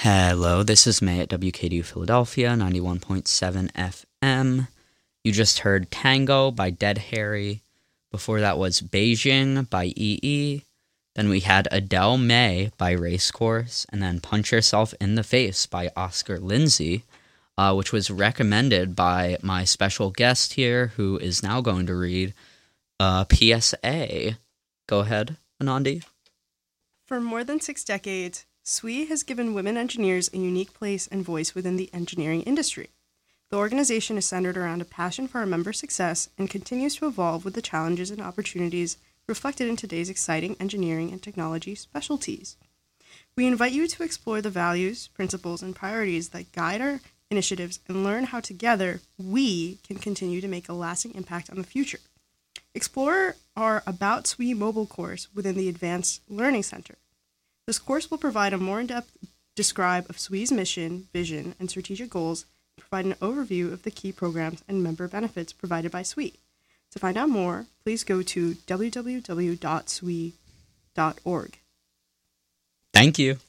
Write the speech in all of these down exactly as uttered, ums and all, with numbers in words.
Hello, this is May at W K D U Philadelphia, ninety-one point seven F M. You just heard Tango by Dead Harry. Before that was Beijing by E E. Then we had Adele May by Racecourse. And then Punch Yourself in the Face by Oscar Lindsay, uh, which was recommended by my special guest here, who is now going to read uh, P S A. Go ahead, Anandi. For more than six decades, S W E has given women engineers a unique place and voice within the engineering industry. The organization is centered around a passion for our members' success and continues to evolve with the challenges and opportunities reflected in today's exciting engineering and technology specialties. We invite you to explore the values, principles, and priorities that guide our initiatives and learn how together we can continue to make a lasting impact on the future. Explore our About S W E mobile course within the Advanced Learning Center. This course will provide a more in-depth describe of S W E's mission, vision, and strategic goals, and provide an overview of the key programs and member benefits provided by S W E. To find out more, please go to w w w dot s w e dot org. Thank you.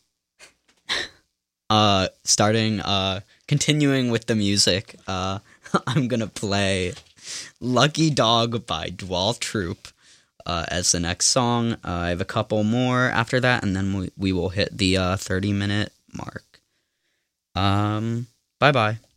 uh, starting, uh, continuing with the music, uh, I'm gonna play Lucky Dog by Dwal Troop. Uh, as the next song. Uh, I have a couple more after that, and then we, we will hit the uh, thirty minute mark. Um, bye bye.